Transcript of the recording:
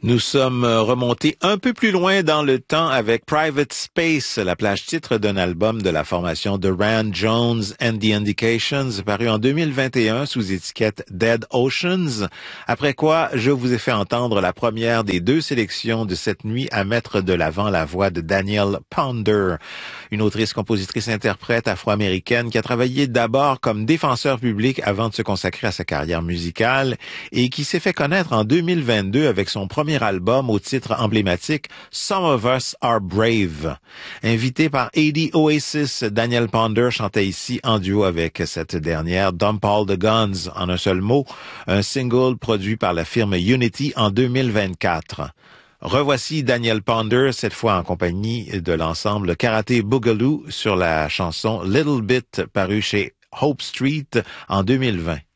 Nous sommes remontés un peu plus loin dans le temps avec Private Space, la plage titre d'un album de la formation Duran Jones and the Indications, paru en 2021 sous étiquette Dead Oceans. Après quoi, je vous ai fait entendre la première des deux sélections de cette nuit à mettre de l'avant la voix de Danielle Pounder, une autrice, compositrice, interprète afro-américaine qui a travaillé d'abord comme défenseur public avant de se consacrer à sa carrière musicale et qui s'est fait connaître en 2022 avec son premier album au titre emblématique Some of Us Are Brave. Invité par A.D. Oasis, Danielle Pounder chantait ici en duo avec cette dernière Dump All the Guns, en un seul mot, un single produit par la firme Unity en 2024. Revoici Danielle Pounder, cette fois en compagnie de l'ensemble Karate Boogaloo sur la chanson Little Bit parue chez Hope Street en 2020.